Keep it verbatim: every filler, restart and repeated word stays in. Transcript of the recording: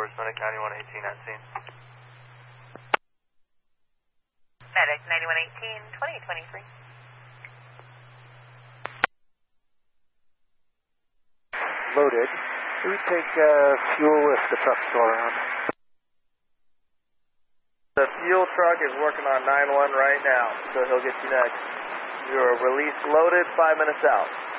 fours, Medic ninety-one eighteen at scene. Medic ninety-one eighteen, twenty twenty-three. Loaded. We take uh, fuel if the truck's still around. The fuel truck is working on nine one right now, so he'll get you next. You're released loaded, five minutes out.